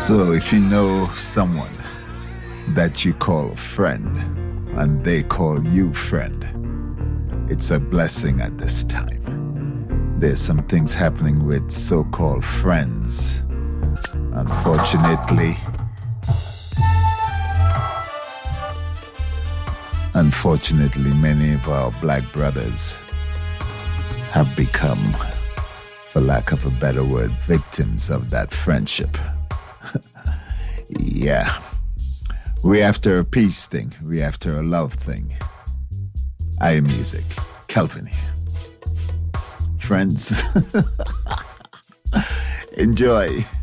So if you know someone that you call a friend and they call you friend, it's a blessing at this time. There's some things happening with so-called friends. Unfortunately, many of our black brothers have become, for lack of a better word, victims of that friendship. Yeah. We after a peace thing. We after a love thing. I am music. Kelvin here. Friends. Enjoy.